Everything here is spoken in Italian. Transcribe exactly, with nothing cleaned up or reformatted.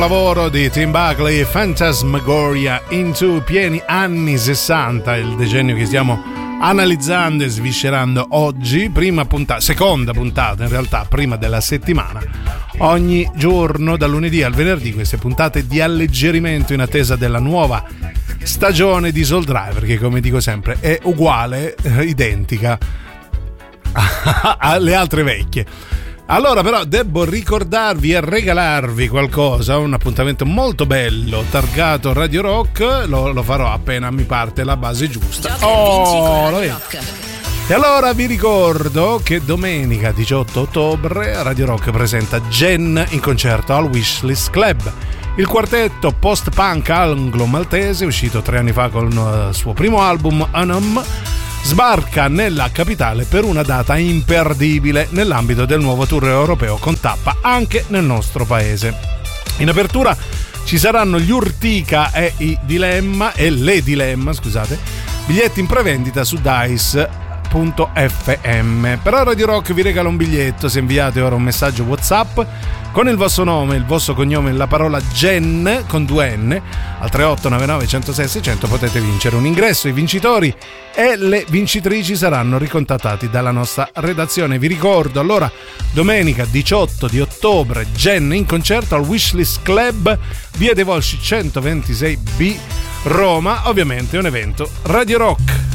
Lavoro di Tim Buckley, Phantasmagoria, into pieni anni sessanta, il decennio che stiamo analizzando e sviscerando oggi. Prima puntata, seconda puntata in realtà, prima della settimana. Ogni giorno, dal lunedì al venerdì, queste puntate di alleggerimento in attesa della nuova stagione di Soul Driver, che come dico sempre è uguale, identica alle altre vecchie. Allora però devo ricordarvi e regalarvi qualcosa, un appuntamento molto bello targato Radio Rock, lo, lo farò appena mi parte la base giusta. Oh, lo vedo. E allora vi ricordo che domenica diciotto ottobre Radio Rock presenta Gen in concerto al Wishlist Club. Il quartetto post-punk anglo-maltese, uscito tre anni fa con il suo primo album Unum, sbarca nella capitale per una data imperdibile nell'ambito del nuovo tour europeo con tappa anche nel nostro paese. In apertura ci saranno gli Urtica e i Dilemma e le Dilemma, scusate, biglietti in prevendita su dice punto effe emme. Però Radio Rock vi regala un biglietto se inviate ora un messaggio WhatsApp con il vostro nome, il vostro cognome e la parola Gen con due N al tre otto nove nove uno zero sei sei zero zero. Potete vincere un ingresso. I vincitori e le vincitrici saranno ricontattati dalla nostra redazione. Vi ricordo allora domenica diciotto di ottobre Gen in concerto al Wishlist Club, via dei Volsci centoventisei B, Roma. Ovviamente è un evento Radio Rock.